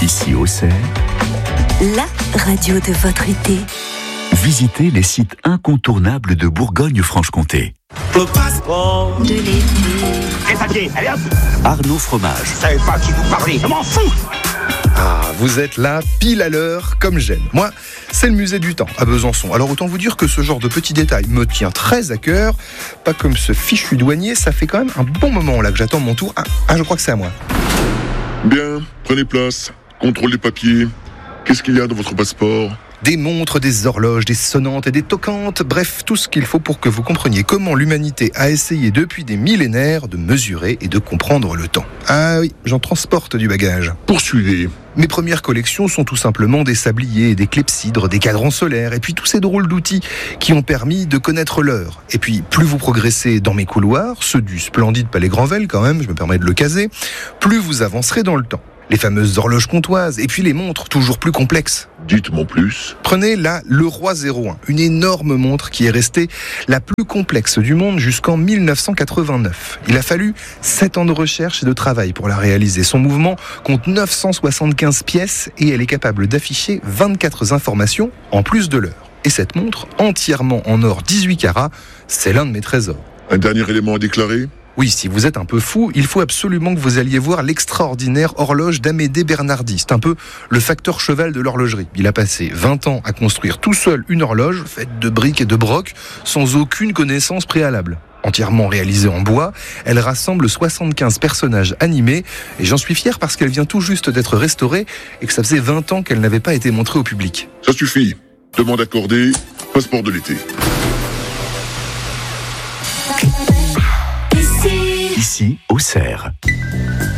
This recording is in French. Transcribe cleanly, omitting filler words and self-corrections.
Ici Auxerre, la radio de votre été. visitez les sites incontournables de Bourgogne-Franche-Comté. Le passeport De l'été. Les papiers, allez hop. Arnaud Fromage, Je savais pas à qui vous parlez, je m'en fous. Ah, vous êtes là, pile à l'heure, comme j'aime. Moi, c'est le musée du temps, à Besançon. Alors autant vous dire que ce genre de petits détails me tient très à cœur. Pas comme ce fichu douanier, ça fait quand même un bon moment là que j'attends mon tour. Ah, je crois que c'est à moi. Bien, prenez place, contrôle les papiers. Qu'est-ce qu'il y a dans votre passeport ? Des montres, des horloges, des sonnantes et des toquantes, bref, tout ce qu'il faut pour que vous compreniez comment l'humanité a essayé depuis des millénaires de mesurer et de comprendre le temps. Ah oui, j'en transporte du bagage. Poursuivez. Mes premières collections sont tout simplement des sabliers, des clepsydres, des cadrans solaires, et puis tous ces drôles d'outils qui ont permis de connaître l'heure. Et puis, plus vous progressez dans mes couloirs, ceux du splendide Palais Granvelle quand même, je me permets de le caser, plus vous avancerez dans le temps. Les fameuses horloges comtoises, et puis les montres toujours plus complexes. Dites-moi plus. Prenez là le Roi 01, une énorme montre qui est restée la plus complexe du monde jusqu'en 1989. Il a fallu 7 ans de recherche et de travail pour la réaliser. Son mouvement compte 975 pièces et elle est capable d'afficher 24 informations en plus de l'heure. Et cette montre, entièrement en or 18 carats, c'est l'un de mes trésors. Un dernier élément à déclarer ? Oui, si vous êtes un peu fou, il faut absolument que vous alliez voir l'extraordinaire horloge d'Amédée Bernardi. C'est un peu le facteur cheval de l'horlogerie. Il a passé 20 ans à construire tout seul une horloge faite de briques et de brocs, sans aucune connaissance préalable. Entièrement réalisée en bois, elle rassemble 75 personnages animés, et j'en suis fier parce qu'elle vient tout juste d'être restaurée et que ça faisait 20 ans qu'elle n'avait pas été montrée au public. Ça suffit. Demande accordée, passeport de l'été. ici Auxerre.